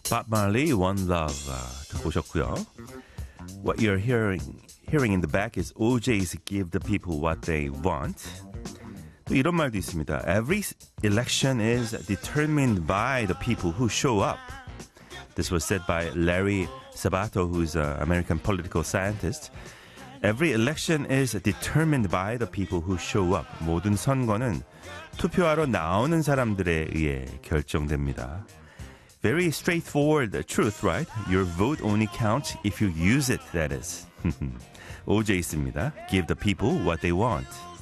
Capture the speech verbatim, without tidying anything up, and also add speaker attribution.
Speaker 1: Bob Marley, One Love 아, 듣고 오셨고요. What you're hearing, hearing in the back is 오제이's Give the People What They Want. 또 이런 말도 있습니다. Every election is determined by the people who show up. This was said by Larry Sabato, who's an American political scientist. Every election is determined by the people who show up. 모든 선거는 투표하러 나오는 사람들에 의해 결정됩니다. Very straightforward truth, right? Your vote only counts if you use it, that is. 오제이스입니다. Give the people what they want.